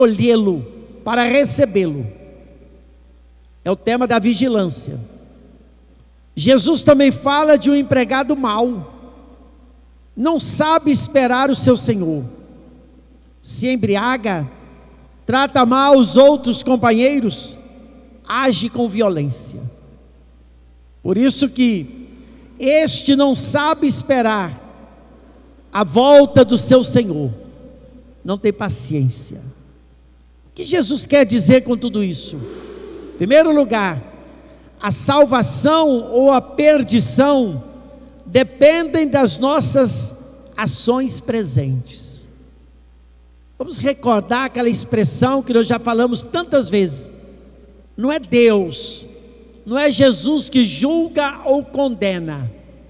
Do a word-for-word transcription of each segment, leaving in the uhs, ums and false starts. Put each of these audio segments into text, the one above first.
acolhê-lo, para recebê-lo. É o tema da vigilância. Jesus também fala de um empregado mau, não sabe esperar o seu senhor, se embriaga, trata mal os outros companheiros, age com violência. Por isso que este não sabe esperar a volta do seu senhor, não tem paciência. O que Jesus quer dizer com tudo isso? Em primeiro lugar, a salvação ou a perdição dependem das nossas ações presentes. Vamos recordar aquela expressão que nós já falamos tantas vezes. Não é Deus, não é Jesus que julga ou condena.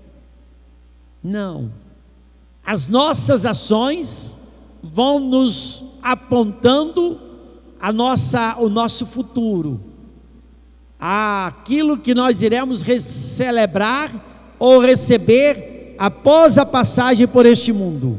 Não. As nossas ações vão nos apontando a nossa, o nosso futuro, aquilo que nós iremos celebrar ou receber após a passagem por este mundo.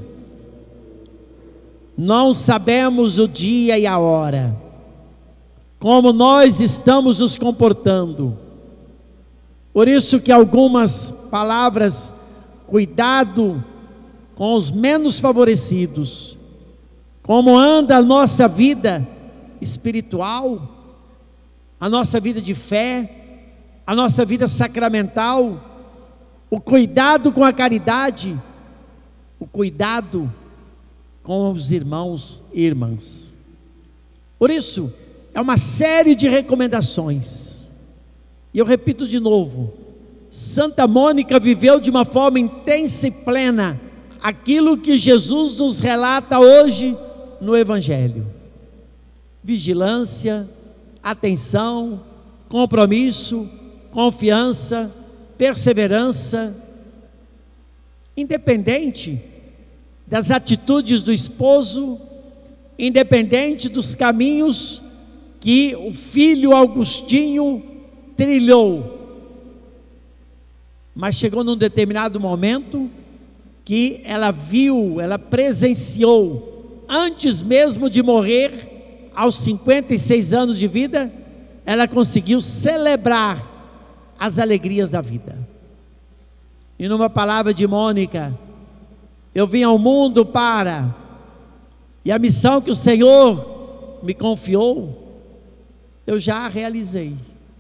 Não sabemos o dia e a hora, como nós estamos nos comportando. Por isso que algumas palavras, cuidado com os menos favorecidos. Como anda a nossa vida espiritual, a nossa vida de fé, a nossa vida sacramental, o cuidado com a caridade, o cuidado com os irmãos e irmãs. Por isso, é uma série de recomendações. E eu repito de novo, Santa Mônica viveu de uma forma intensa e plena aquilo que Jesus nos relata hoje no Evangelho: vigilância, atenção, compromisso, confiança, perseverança, independente das atitudes do esposo, independente dos caminhos que o filho Augustinho trilhou. Mas chegou num determinado momento que ela viu, ela presenciou, antes mesmo de morrer, aos cinquenta e seis anos de vida, ela conseguiu celebrar as alegrias da vida. E numa palavra de Mônica: eu vim ao mundo para, e a missão que o Senhor me confiou, eu já a realizei.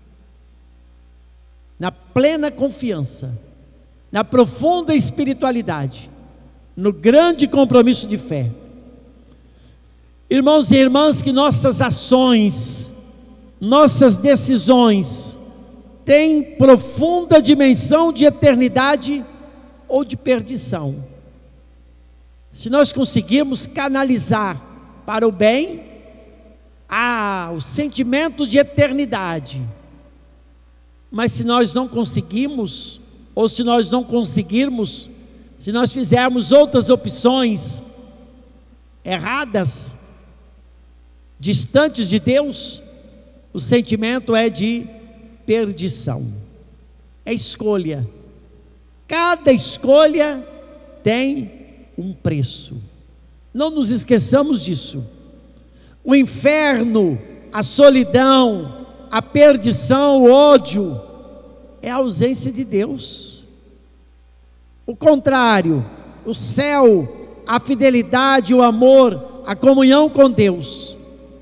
Na plena confiança, na profunda espiritualidade, no grande compromisso de fé. Irmãos e irmãs, que nossas ações, nossas decisões têm profunda dimensão de eternidade ou de perdição. Se nós conseguirmos canalizar para o bem, ah, o sentimento de eternidade. Mas se nós não conseguimos, ou se nós não conseguirmos, se nós fizermos outras opções erradas, distantes de Deus, o sentimento é de perdição. É escolha. Cada escolha tem um preço. Não nos esqueçamos disso. O inferno, a solidão, a perdição, o ódio, é a ausência de Deus. O contrário, o céu, a fidelidade, o amor, a comunhão com Deus,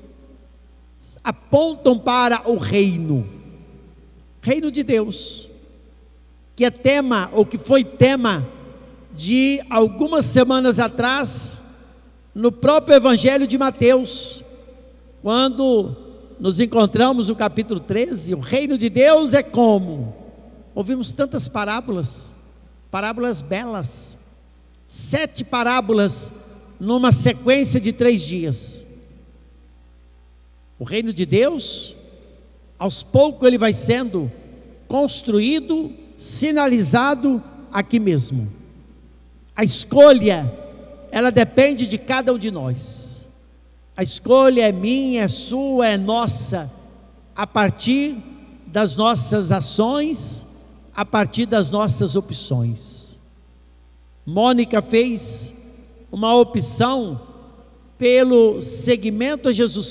apontam para o reino, reino de Deus, que é tema, ou que foi tema de algumas semanas atrás, no próprio Evangelho de Mateus, quando nos encontramos no capítulo treze, o reino de Deus é como? Ouvimos tantas parábolas, parábolas belas, sete parábolas numa sequência de três dias. O reino de Deus, aos poucos ele vai sendo construído, sinalizado aqui mesmo. A escolha, ela depende de cada um de nós. A escolha é minha, é sua, é nossa, a partir das nossas ações, a partir das nossas opções. Mônica fez uma opção pelo seguimento a Jesus